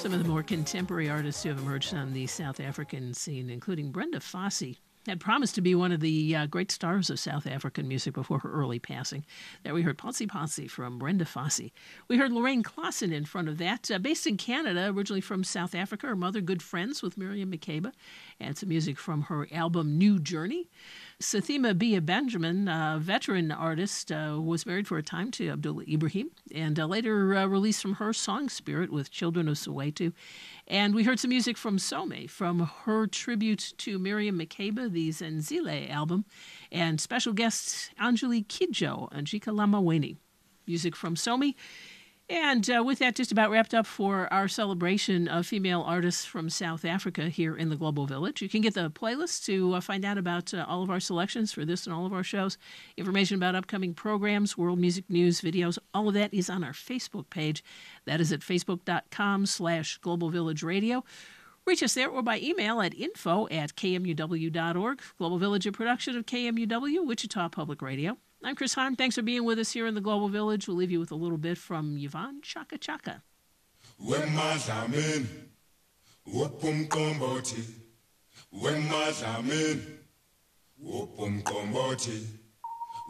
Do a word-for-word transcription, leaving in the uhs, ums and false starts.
some of the more contemporary artists who have emerged on the South African scene, including Brenda Fassie, had promised to be one of the uh, great stars of South African music before her early passing. There we heard Potsy Potsy from Brenda Fassie. We heard Lorraine Clausen in front of that, uh, based in Canada, originally from South Africa. Her mother, good friends with Miriam Makeba, and some music from her album New Journey. Sathima Bia Benjamin, a veteran artist, uh, was married for a time to Abdullah Ibrahim, and uh, later uh, released from her Song Spirit with Children of Soweto. And we heard some music from Some, from her tribute to Miriam Makeba, the Zenzile album, and special guest Anjali Kidjo, Anjika Lamaweni. Music from Some. And uh, with that, just about wrapped up for our celebration of female artists from South Africa here in the Global Village. You can get the playlist to uh, find out about uh, all of our selections for this and all of our shows. Information about upcoming programs, world music news, videos, all of that is on our Facebook page. That is at facebook.com slash Global Village Radio. Reach us there or by email at info at k m u w dot org. Global Village, a production of K M U W, Wichita Public Radio. I'm Chris Hahn. Thanks for being with us here in the Global Village. We'll leave you with a little bit from Yvonne Chaka Chaka. Wemadlamini, wopumqombothi. Wemadlamini, wopumqombothi.